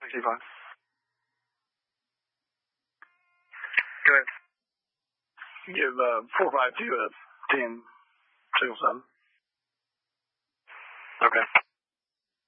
receive on. Go ahead. Give 452 a 10 signal 7. Okay.